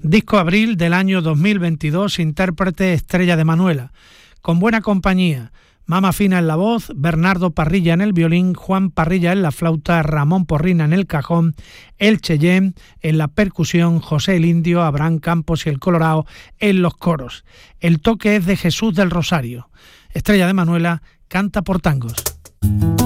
Disco Abril del año 2022, intérprete Estrella de Manuela. Con buena compañía, Mama Fina en la voz, Bernardo Parrilla en el violín, Juan Parrilla en la flauta, Ramón Porrina en el cajón, el Cheyenne en la percusión, José el Indio, Abraham Campos y el Colorado en los coros. El toque es de Jesús del Rosario. Estrella de Manuela canta por tangos.